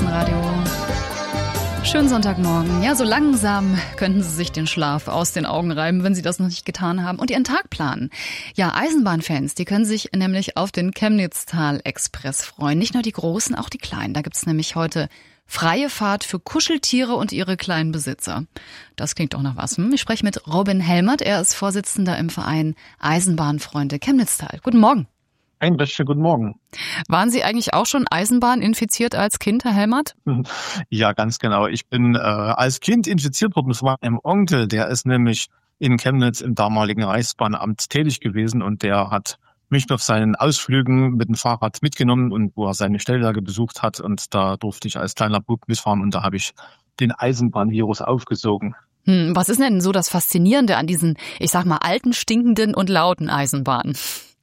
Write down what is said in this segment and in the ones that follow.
Elternradio. Schönen Sonntagmorgen. Ja, so langsam könnten Sie sich den Schlaf aus den Augen reiben, wenn Sie das noch nicht getan haben, und Ihren Tag planen. Ja, Eisenbahnfans, die können sich nämlich auf den Chemnitztal-Express freuen. Nicht nur die Großen, auch die Kleinen. Da gibt's nämlich heute freie Fahrt für Kuscheltiere und ihre kleinen Besitzer. Das klingt doch nach was. Ich spreche mit Robin Helmert. Er ist Vorsitzender im Verein Eisenbahnfreunde Chemnitztal. Guten Morgen. Einen recht schönen guten Morgen. Waren Sie eigentlich auch schon Eisenbahn infiziert als Kind, Herr Helmert? Ja, ganz genau. Ich bin als Kind infiziert worden. Das war ein Onkel, der ist nämlich in Chemnitz im damaligen Reichsbahnamt tätig gewesen und der hat mich auf seinen Ausflügen mit dem Fahrrad mitgenommen und wo er seine Stellwerke besucht hat, und da durfte ich als kleiner Bub mitfahren und da habe ich den Eisenbahnvirus aufgesogen. Was ist denn so das Faszinierende an diesen, ich sag mal, alten, stinkenden und lauten Eisenbahnen?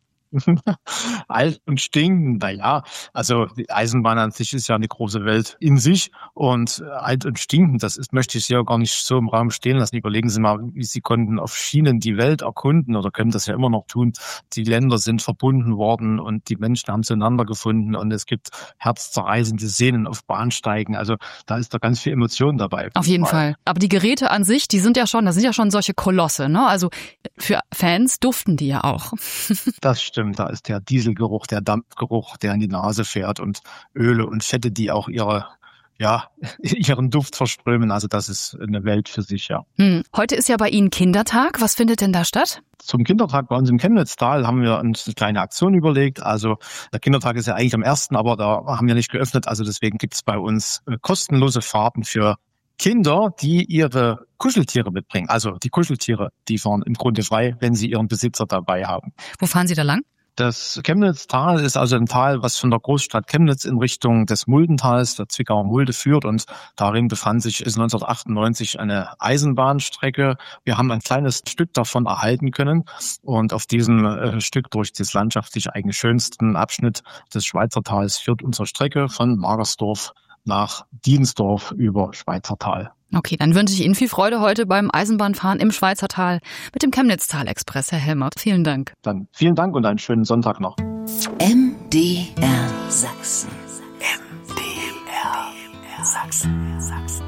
Alt und stinkend, naja, also die Eisenbahn an sich ist ja eine große Welt in sich und alt und stinkend, möchte ich ja gar nicht so im Raum stehen lassen. Überlegen Sie mal, wie Sie konnten auf Schienen die Welt erkunden oder können das ja immer noch tun. Die Länder sind verbunden worden und die Menschen haben zueinander gefunden und es gibt herzzerreißende Szenen auf Bahnsteigen. Also da ist da ganz viel Emotion dabei. Auf jeden Fall. Aber die Geräte an sich, das sind ja schon solche Kolosse, ne? Also für Fans duften die ja auch. Das stimmt, da ist der Dieselgeruch, der Dampfgeruch, der in die Nase fährt und Öle und Fette, die auch ihren Duft verströmen. Also das ist eine Welt für sich, ja. Heute ist ja bei Ihnen Kindertag. Was findet denn da statt? Zum Kindertag bei uns im Chemnitztal haben wir uns eine kleine Aktion überlegt. Also der Kindertag ist ja eigentlich am 1., aber da haben wir nicht geöffnet. Also deswegen gibt es bei uns kostenlose Fahrten für Kinder, die ihre Kuscheltiere mitbringen. Also die Kuscheltiere, die fahren im Grunde frei, wenn sie ihren Besitzer dabei haben. Wo fahren Sie da lang? Das Chemnitztal ist also ein Tal, was von der Großstadt Chemnitz in Richtung des Muldentals, der Zwickauer Mulde, führt, und darin befand sich bis 1998 eine Eisenbahnstrecke. Wir haben ein kleines Stück davon erhalten können und auf diesem Stück durch das landschaftlich eigentlich schönsten Abschnitt des Schweizertals führt unsere Strecke von Magersdorf nach Diensdorf über Schweizertal. Okay, dann wünsche ich Ihnen viel Freude heute beim Eisenbahnfahren im Schweizertal mit dem Chemnitztal-Express, Herr Helmert. Vielen Dank. Dann vielen Dank und einen schönen Sonntag noch. MDR Sachsen. MDR Sachsen.